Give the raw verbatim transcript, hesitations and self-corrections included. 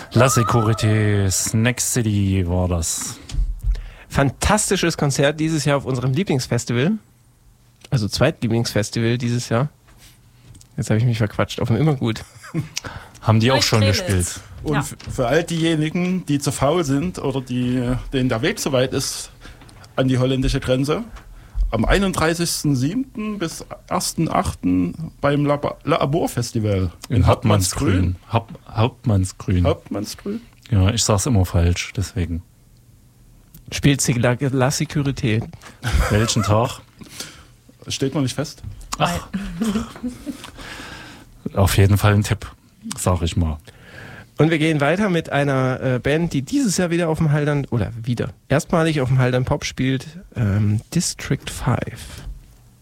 La Sécurité, Snack City war das. Fantastisches Konzert dieses Jahr auf unserem Lieblingsfestival. Also Zweitlieblingsfestival dieses Jahr. Jetzt habe ich mich verquatscht, auf dem Immergut. Haben die auch schon gespielt. Und ja. für all diejenigen, die zu faul sind oder die, denen der Weg zu weit ist an die holländische Grenze, am einunddreißigsten siebten bis ersten achten beim Labor-Festival in, in Hauptmannsgrün. Haupt, Hauptmannsgrün. Hauptmannsgrün? Ja, ich sag's immer falsch, deswegen. Spielt sie La, La Sécurité. Welchen Tag? Steht noch nicht fest. Ach. Auf jeden Fall ein Tipp, sag ich mal. Und wir gehen weiter mit einer äh, Band, die dieses Jahr wieder auf dem Haldern, oder wieder, erstmalig auf dem Haldern Pop spielt, ähm, District five.